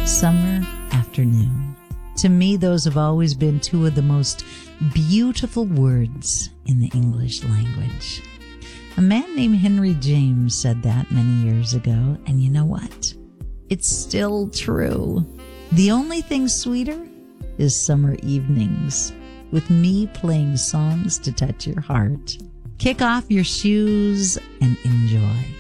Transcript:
summer afternoon. To me, those have always been two of the most beautiful words in the English language. A man named Henry James said that many years ago, and you know what? It's still true. The only thing sweeter is summer evenings, with me playing songs to touch your heart. Kick off your shoes and enjoy.